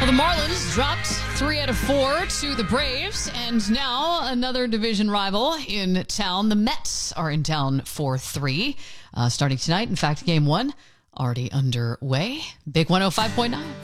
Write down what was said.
the Marlins dropped 3 out of 4 to the Braves, and now another division rival in town. The Mets are in town for 3, starting tonight. In fact, Game 1 already underway. Big 105.9.